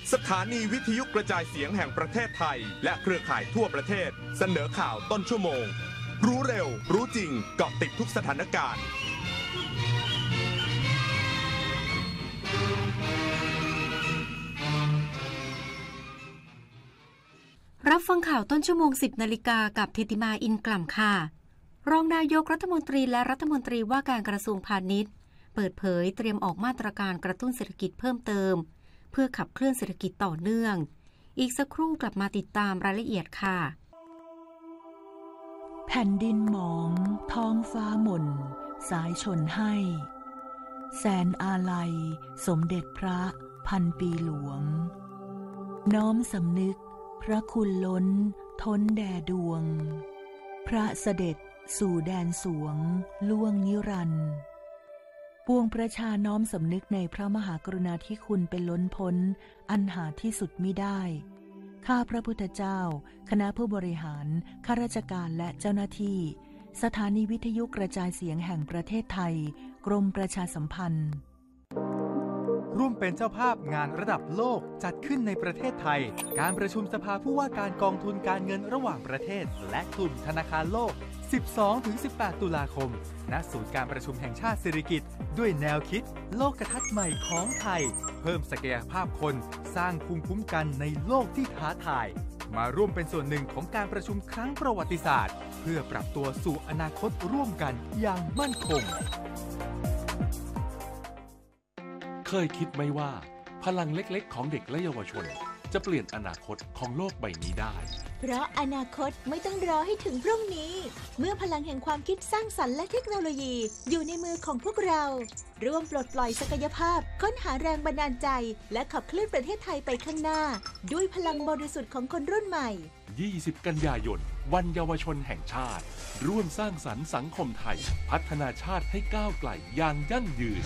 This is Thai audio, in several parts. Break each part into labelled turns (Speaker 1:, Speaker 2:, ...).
Speaker 1: สถานีวิทยุกระจายเสียงแห่งประเทศไทยและเครือข่ายทั่วประเทศเสนอข่าวต้นชั่วโมงรู้เร็วรู้จริงเกาะติดทุกสถานการณ์
Speaker 2: รับฟังข่าวต้นชั่วโมง 10 นาฬิกากับธิติมาอินกล่ำค่ะรองนายกรัฐมนตรีและรัฐมนตรีว่าการกระทรวงพาณิชย์เปิดเผยเตรียมออกมาตรการกระตุ้นเศรษฐกิจเพิ่มเติมเพื่อขับเคลื่อนเศรษฐกิจต่อเนื่องอีกสักครู่กลับมาติดตามรายละเอียดค่ะ
Speaker 3: แผ่นดินหมองท้องฟ้าหม่นสายชนให้แสนอาลัยสมเด็จพระพันปีหลวงน้อมสำนึกพระคุณล้นท้นแด่ดวงพระเสด็จสู่แดนสวงล่วงนิรันดร์ปวงประชาน้อมสำนึกในพระมหากรุณาธิคุณเป็นล้นพ้นอันหาที่สุดมิได้ข้าพระพุทธเจ้าคณะผู้บริหารข้าราชการและเจ้าหน้าที่สถานีวิทยุกระจายเสียงแห่งประเทศไทยกรมประชาสัมพันธ์
Speaker 4: ร่วมเป็นเจ้าภาพงานระดับโลกจัดขึ้นในประเทศไทยการประชุมสภาผู้ว่าการกองทุนการเงินระหว่างประเทศและกลุ่มธนาคารโลก 12-18 ตุลาคมณศูนย์การประชุมแห่งชาติสิริกิติ์ด้วยแนวคิดโลกทัศน์ใหม่ของไทยเพิ่มศักยภาพคนสร้างภูมิคุ้มกันในโลกที่ท้าทายมาร่วมเป็นส่วนหนึ่งของการประชุมครั้งประวัติศาสตร์เพื่อปรับตัวสู่อนาคตร่วมกันอย่างมั่นคง
Speaker 5: เคยคิดไหมว่าพลังเล็กๆของเด็กและเยาวชนจะเปลี่ยนอนาคตของโลกใบนี้ได้
Speaker 6: เพราะอนาคตไม่ต้องรอให้ถึงพรุ่งนี้เมื่อพลังแห่งความคิดสร้างสรรค์และเทคโนโลยีอยู่ในมือของพวกเราร่วมปลดปล่อยศักยภาพค้นหาแรงบันดาลใจและขับเคลื่อนประเทศไทยไปข้างหน้าด้วยพลังบริสุทธิ์ของคนรุ่นใหม่
Speaker 5: 20 กันยายนวันเยาวชนแห่งชาติร่วมสร้างสรรค์สังคมไทยพัฒนาชาติให้ก้าวไกลอย่างยั่งยืน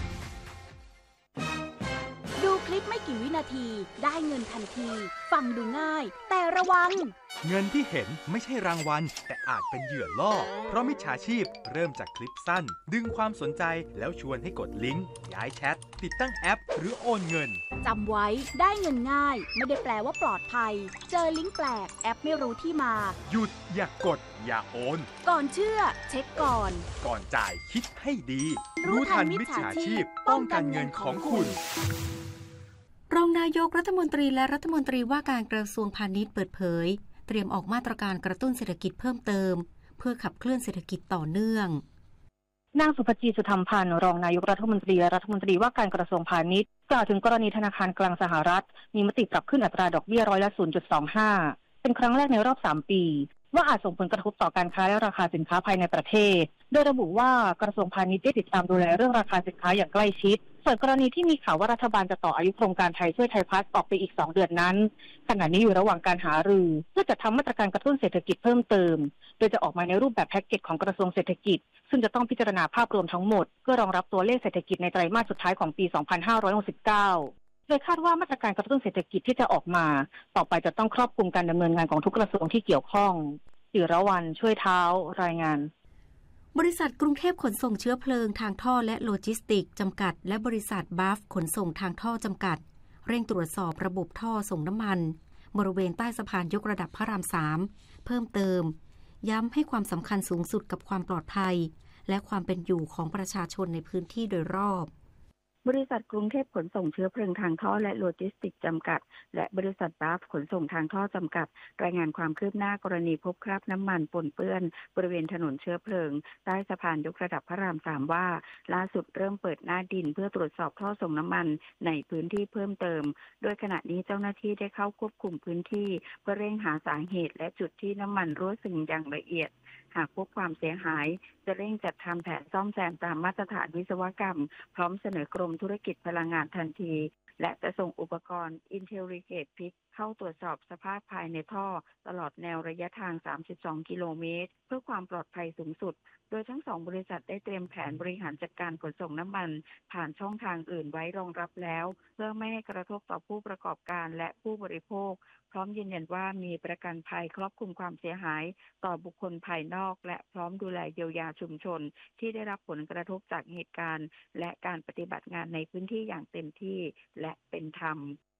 Speaker 7: ดูคลิปไม่กี่วินาทีได้เงินทันทีฟังดูง่ายแต่ระวัง
Speaker 4: เงินที่เห็นไม่ใช่รางวัลแต่อาจเป็นเหยื่อล่อเพราะมิจฉาชีพเริ่มจากคลิปสั้นดึงความสนใจแล้วชวนให้กดลิงก์ย้ายแชทติดตั้งแอปหรือโอนเงิน
Speaker 7: จำไว้ได้เงินง่ายไม่ได้แปลว่าปลอดภัยเจอลิงก์แปลกแอปไม่รู้ที่มา
Speaker 4: หยุดอย่ากดอย่าโอน
Speaker 7: ก่อนเชื่อเช็คก่อน
Speaker 4: จ่ายคิดให้ดีรู้ทันมิจฉาชีพป้องกันเงินของคุณ
Speaker 2: รองนายกรัฐมนตรีและรัฐมนตรีว่าการกระทรวงพาณิชย์เปิดเผยเตรียมออกมาตรการกระตุ้นเศรษฐกิจเพิ่มเติมเพื่อขับเคลื่อนเศรษฐกิจต่อเนื่อง
Speaker 8: นางสุภจีสุธรรมพันธ์รองนายกรัฐมนตรีและรัฐมนตรีว่าการกระทรวงพาณิชย์กล่าวถึงกรณีธนาคารกลางสหรัฐมีมติปรับขึ้นอัตราดอกเบี้ยร้อยละ 0.25 เป็นครั้งแรกในรอบ3 ปีว่าอาจส่งผลกระทบต่อการค้าและราคาสินค้าภายในประเทศโดยระบุว่ากระทรวงพาณิชย์ได้ติดตามดูแลเรื่องราคาสินค้าอย่างใกล้ชิดส่วนกรณีที่มีข่าวว่ารัฐบาลจะต่ออายุโครงการไทยช่วยไทยพาสออกไปอีก2 เดือนนั้นขณะนี้อยู่ระหว่างการหารือเพื่อจัดทำมาตรการกระตุ้นเศรษฐกิจเพิ่มเติมโดยจะออกมาในรูปแบบแพ็กเกจของกระทรวงเศรษฐกิจซึ่งจะต้องพิจารณาภาพรวมทั้งหมดเพื่อรองรับตัวเลขเศรษฐกิจในไตรมาสสุดท้ายของปี 2569โดยคาดว่ามาตรการกระตุ้นเศรษฐกิจที่จะออกมาต่อไปจะต้องครอบคลุมการดำเนินงานของทุกกระทรวงที่เกี่ยวข้องศิรวรรณช่วยเท้ารายงาน
Speaker 2: บริษัทกรุงเทพขนส่งเชื้อเพลิงทางท่อและโลจิสติกส์จำกัดและบริษัทบัฟขนส่งทางท่อจำกัดเร่งตรวจสอบระบบท่อส่งน้ำมันบริเวณใต้สะพานยกระดับพระราม3เพิ่มเติมย้ำให้ความสำคัญสูงสุดกับความปลอดภัยและความเป็นอยู่ของประชาชนในพื้นที่โดยรอบบ
Speaker 8: ริษัทกรุงเทพขนส่งเชื้อเพลิงทางท่อและโลจิสติกส์จำกัดและบริษัทบัฟขนส่งทางท่อจำกัดรายงานความคืบหน้ากรณีพบคราบน้ำมันปนเปื้อนบริเวณถนนเชื้อเพลิงใต้สะพานยกระดับพระราม3ว่าล่าสุดเริ่มเปิดหน้าดินเพื่อตรวจสอบท่อส่งน้ำมันในพื้นที่เพิ่มเติมโดยขณะนี้เจ้าหน้าที่ได้เข้าควบคุมพื้นที่เพื่อเร่งหาสาเหตุและจุดที่น้ำมันรั่วซึมอย่างละเอียดหากพบความเสียหายจะเร่งจัดทำแผนซ่อมแซมตามมาตรฐานวิศวกรรมพร้อมเสนอกรมธุรกิจพลังงานทันทีและจะส่งอุปกรณ์ Intelligate Pick เข้าตรวจสอบสภาพภายในท่อตลอดแนวระยะทาง32 กิโลเมตรเพื่อความปลอดภัยสูงสุดโดยทั้ง2 บริษัทได้เตรียมแผนบริหารจัดการขนส่งน้ำมันผ่านช่องทางอื่นไว้รองรับแล้วเพื่อไม่ให้กระทบต่อผู้ประกอบการและผู้บริโภคพร้อมยืนยันว่ามีประกันภัยครอบคลุมความเสียหายต่อบุคคลภายนอกและพร้อมดูแลเยียวยาชุมชนที่ได้รับผลกระทบจากเหตุการณ์และการปฏิบัติงานในพื้นที่อย่างเต็มที่และเป็นธรรม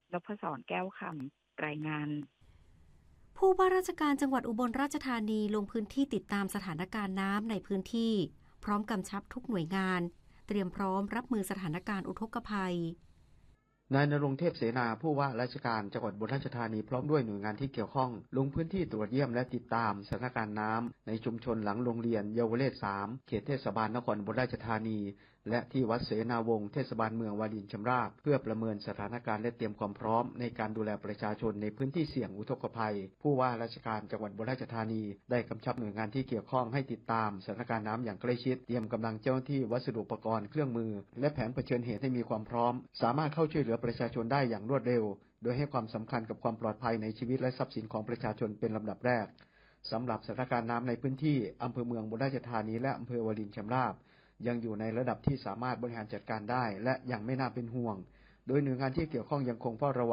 Speaker 8: นพศรแก้วคำรายงาน
Speaker 2: ผู้ว่าราชการจังหวัดอุบลราชธานีลงพื้นที่ติดตามสถานการณ์น้ำในพื้นที่พร้อมกำชับทุกหน่วยงานเตรียมพร้อมรับมือสถานการณ์อุทกภัย
Speaker 9: นายณรงค์เทพเสนาผู้ว่าราชการจังหวัดอุบลราชธานีพร้อมด้วยหน่วยงานที่เกี่ยวข้องลงพื้นที่ตรวจเยี่ยมและติดตามสถานการณ์น้ำในชุมชนหลังโรงเรียนเยาวเลศ3เขตเทศบาลนครอุบลราชธานีและที่วัดเสนาวงศ์เทศบาลเมืองวารินชำราบเพื่อประเมินสถานการณ์และเตรียมความพร้อมในการดูแลประชาชนในพื้นที่เสี่ยงอุทกภัยผู้ว่าราชการจังหวัดอุบลราชธานีได้กำชับหน่วยงานที่เกี่ยวข้องให้ติดตามสถานการณ์น้ำอย่างใกล้ชิดเตรียมกำลังเจ้าหน้าที่วัสดุอุปกรณ์เครื่องมือและแผนเผชิญเหตุให้มีความพร้อมสามารถเข้าช่วยเหลือประชาชนได้อย่างรวดเร็วโดยให้ความสำคัญกับความปลอดภัยในชีวิตและทรัพย์สินของประชาชนเป็นลำดับแรกสำหรับสถานการณ์น้ำในพื้นที่อำเภอเมืองอุบลราชธานีและอำเภอวารินชำราบยังอยู่ในระดับที่สามารถบริหารจัดการได้และยังไม่น่าเป็นห่วงโดยหน่วยงานที่เกี่ยวข้องยังคงเฝ้าระวัง